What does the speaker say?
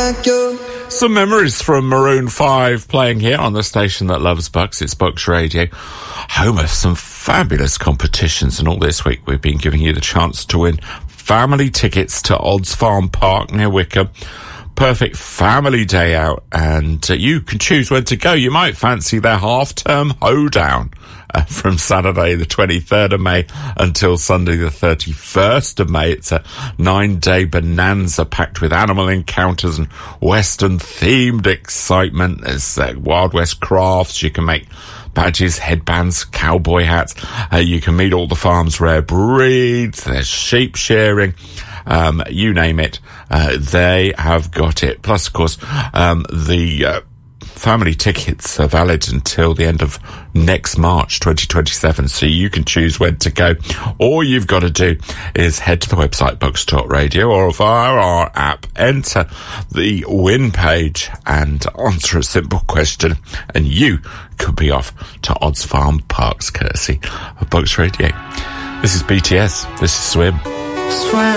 like you. Some memories from Maroon 5 playing here on the station that loves Bucks. It's Bucks Radio, home of some fabulous competitions. And all this week we've been giving you the chance to win family tickets to Odds Farm Park near Wickham. Perfect family day out, and you can choose when to go. You might fancy their half-term hoedown from Saturday the 23rd of May until Sunday the 31st of May. It's a 9-day bonanza packed with animal encounters and Western-themed excitement. There's Wild West crafts. You can make badges, headbands, cowboy hats. You can meet all the farm's rare breeds. There's sheep shearing. You name it, they have got it. Plus, of course, the family tickets are valid until the end of next March 2027, so you can choose when to go. All you've got to do is head to the website bucks.radio or via our app, enter the win page and answer a simple question, and you could be off to Odds Farm Parks, courtesy of Bucks Radio. This is BTS. This is Swim. Swim.